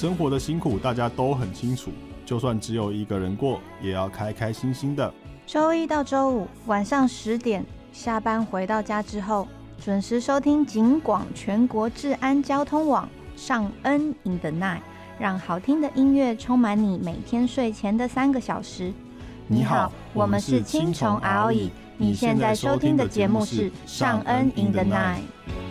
生活的辛苦大家都很清楚，就算只有一个人过，也要开开心心的。 周一到周五晚上10点下班回到家之后，准时收听警广全国治安交通网上恩 in the night， 让好听的音乐充满你每天睡前的3个小时。你好，我们是青虫 ROE， 你现在收听的节目是上恩 in the night。